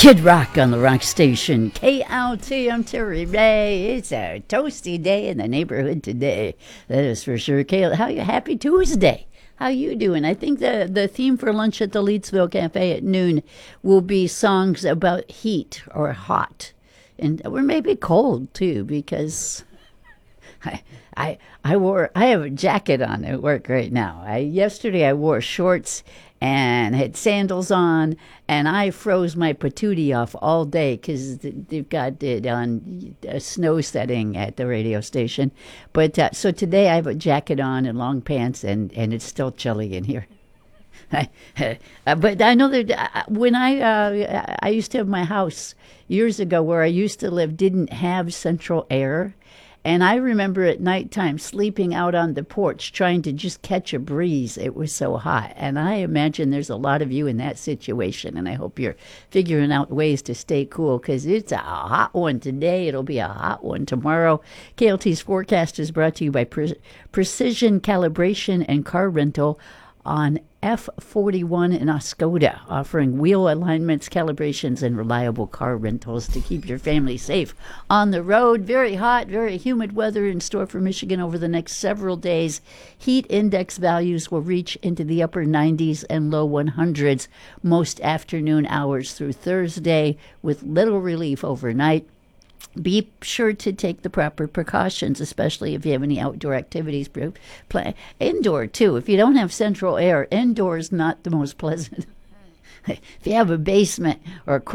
Kid Rock on the Rock Station. KLT, I'm Terry Ray. It's a toasty day in the neighborhood today. That is for sure. KL, how you? Happy Tuesday. How you doing? I think the theme for lunch at the Leedsville Cafe at noon will be songs about heat or hot. And or maybe cold too, because I have a jacket on at work right now. Yesterday I wore shorts and had sandals on, and I froze my patootie off all day because they've got it on a snow setting at the radio station. But so today I have a jacket on and long pants, and it's still chilly in here. But I know that when I used to have my house years ago where I used to live didn't have central air. And I remember at nighttime sleeping out on the porch trying to just catch a breeze. It was so hot. And I imagine there's a lot of you in that situation. And I hope you're figuring out ways to stay cool because it's a hot one today. It'll be a hot one tomorrow. KLT's forecast is brought to you by Precision Calibration and Car Rental on F41 in Oscoda, offering wheel alignments, calibrations, and reliable car rentals to keep your family safe on the road. Very hot, very humid weather in store for Michigan over the next several days. Heat index values will reach into the upper 90s and low 100s most afternoon hours through Thursday, with little relief overnight. Be sure to take the proper precautions, especially if you have any outdoor activities. Play indoor, too. If you don't have central air, indoor is not the most pleasant. If you have a basement or a